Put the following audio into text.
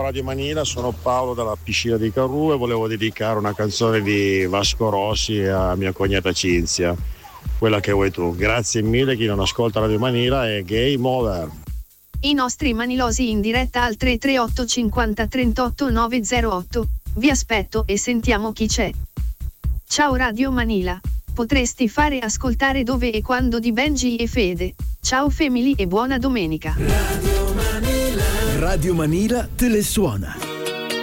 Radio Manila, sono Paolo dalla piscina di Carù e volevo dedicare una canzone di Vasco Rossi a mia cognata Cinzia, quella che vuoi tu. Grazie mille, chi non ascolta Radio Manila è Game Over. I nostri manilosi in diretta al 338 50 38 908. Vi aspetto e sentiamo chi c'è. Ciao Radio Manila. Potresti fare ascoltare Dove e Quando di Benji e Fede. Ciao family e buona domenica. Radio Manila te le suona.